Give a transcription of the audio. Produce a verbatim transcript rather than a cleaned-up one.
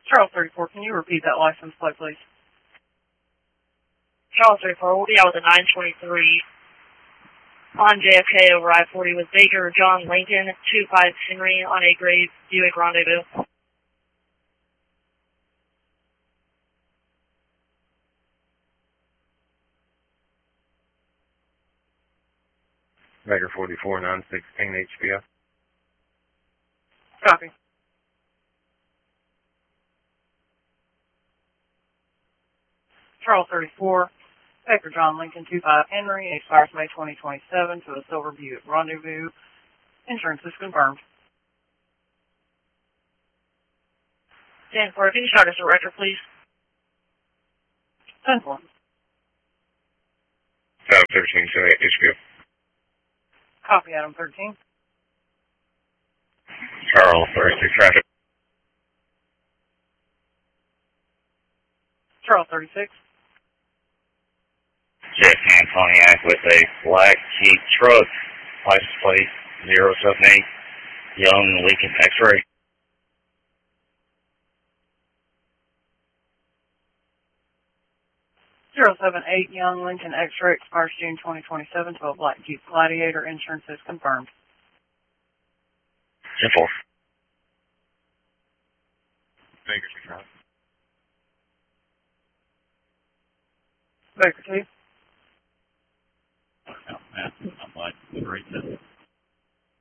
Charles thirty-four, can you repeat that license plate, please? Charles thirty-four, we'll be out with a nine twenty-three on J F K over I forty with Baker John Lincoln, two five Henry on a grade Buick Rendezvous. Baker forty-four, nine sixteen H P F. Copy. Charles thirty-four, Baker John Lincoln, two five Henry, expires May twenty twenty-seven to a Silver Buick Rendezvous. Insurance is confirmed. ten four, can you start us a record, please? ten four. Adam thirteen, seven eight H P F. Copy, Adam thirteen. Charles thirty-six, traffic. Charles thirty-six. Jeff Han Pontiac with a black Jeep truck, license plate zero seven eight, Young Lincoln X-Ray. zero seven eight Young Lincoln X-Ray, expires June twenty twenty-seven to a black Jeep Gladiator. Insurance is confirmed. ten four. Baker two traffic. Baker two. I'm like, great.